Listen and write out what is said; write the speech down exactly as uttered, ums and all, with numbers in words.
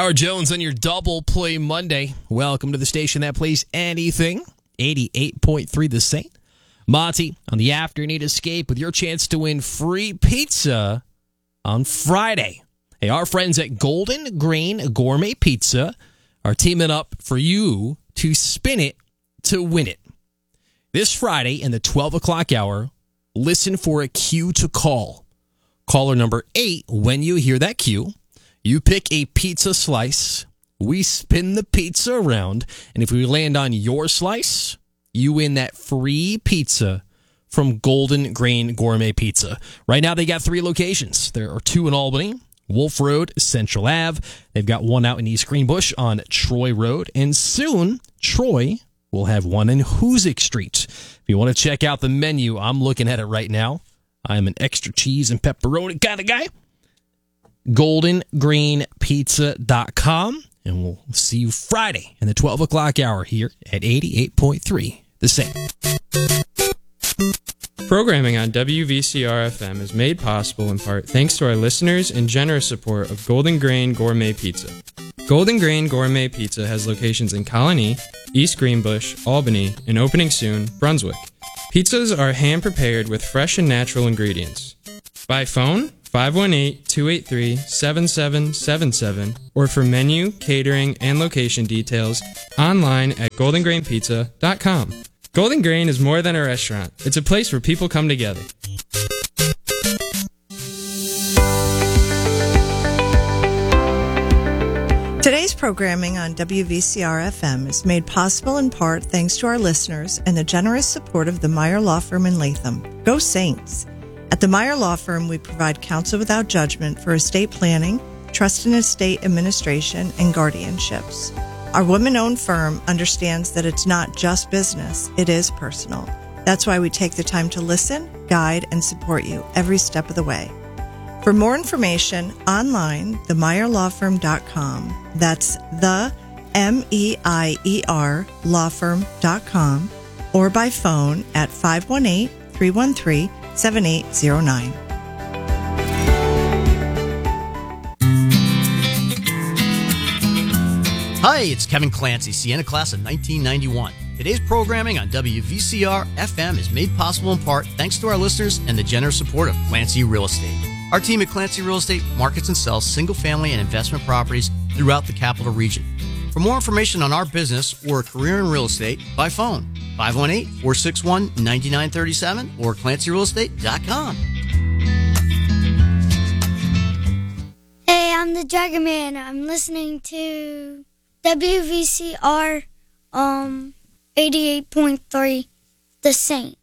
Howard Jones on your Double Play Monday. Welcome to the station that plays anything. eighty-eight point three The Saint. Monty on the afternoon escape with your chance to win free pizza on Friday. Hey, our friends at Golden Grain Gourmet Pizza are teaming up for you to spin it to win it. This Friday in the twelve o'clock hour, listen for a cue to call. Caller number eight, when you hear that cue, you pick a pizza slice, we spin the pizza around, and if we land on your slice, you win that free pizza from Golden Grain Gourmet Pizza. Right now, they got three locations. There are two in Albany, Wolf Road, Central Ave. They've got one out in East Greenbush on Troy Road, and soon, Troy will have one in Hoosick Street. If you want to check out the menu, I'm looking at it right now. I'm an extra cheese and pepperoni kind of guy. golden grain pizza dot com, and we'll see you Friday in the twelve o'clock hour here at eighty-eight point three The Saint. Programming on W V C R F M is made possible in part thanks to our listeners and generous support of Golden Grain Gourmet Pizza. Golden Grain Gourmet Pizza has locations in Colony, East Greenbush, Albany, and opening soon, Brunswick. Pizzas are hand-prepared with fresh and natural ingredients. By phone, five one eight, two eight three, seven seven seven seven, or for menu, catering, and location details, online at golden grain pizza dot com. Golden Grain is more than a restaurant. It's a place where people come together. Today's programming on W V C R F M is made possible in part thanks to our listeners and the generous support of the Meyer Law Firm in Latham. Go Saints! At the Meyer Law Firm, we provide counsel without judgment for estate planning, trust and estate administration, and guardianships. Our women-owned firm understands that it's not just business, it is personal. That's why we take the time to listen, guide, and support you every step of the way. For more information, online, the meyer law firm dot com. That's the M E I E R law firm dot com, or by phone at five one eight, three one three, seven eight zero nine. Hi, it's Kevin Clancy, Sienna class of nineteen ninety-one. Today's programming on W V C R F M is made possible in part thanks to our listeners and the generous support of Clancy Real Estate. Our team at Clancy Real Estate markets and sells single-family and investment properties throughout the capital region. For more information on our business or a career in real estate, by phone, five one eight, four six one, nine nine three seven or clancy real estate dot com. Hey, I'm the Dragon Man. I'm listening to W V C R um eighty-eight point three The Saint.